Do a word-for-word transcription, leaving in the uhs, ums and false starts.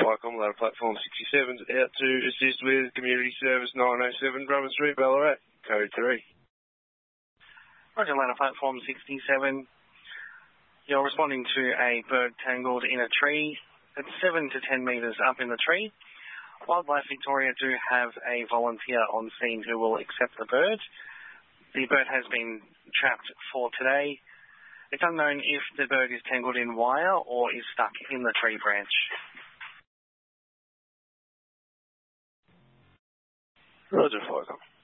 Vicom, ladder platform sixty-seven, out to assist with Community Service nine oh seven, Drummond Street, Ballarat, code three. Roger, ladder platform sixty-seven. You're responding to a bird tangled in a tree. It's seven to ten metres up in the tree. Wildlife Victoria do have a volunteer on scene who will accept the bird. The bird has been trapped for today. It's unknown if the bird is tangled in wire or is stuck in the tree branch. Roger, Vicom.